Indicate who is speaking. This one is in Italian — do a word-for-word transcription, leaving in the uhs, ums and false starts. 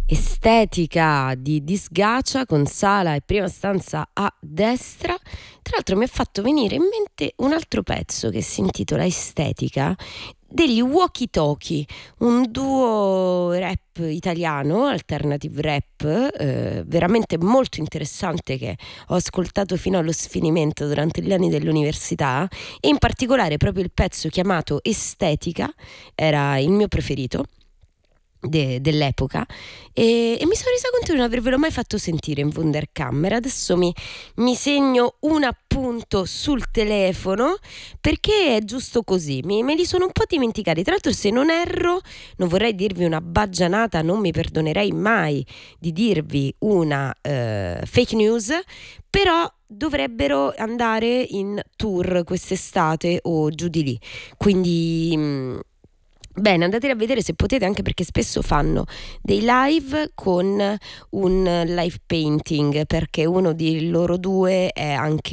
Speaker 1: Estetica di Disgacia con Sala e Prima Stanza a destra. Tra l'altro mi ha fatto venire in mente un altro pezzo che si intitola Estetica degli Walkie Talkie, un duo rap italiano, alternative rap, eh, veramente molto interessante, che ho ascoltato fino allo sfinimento durante gli anni dell'università, e in particolare proprio il pezzo chiamato Estetica era il mio preferito De, dell'epoca, e, e mi sono resa conto di non avervelo mai fatto sentire in Wunderkammer. Adesso mi, mi segno un appunto sul telefono, perché è giusto così, mi, me li sono un po' dimenticati. Tra l'altro, se non erro, non vorrei dirvi una baggianata, non mi perdonerei mai di dirvi una uh, fake news, però dovrebbero andare in tour quest'estate o giù di lì, quindi mh, bene, andateli a vedere se potete, anche perché spesso fanno dei live con un live painting, perché uno di loro due è anche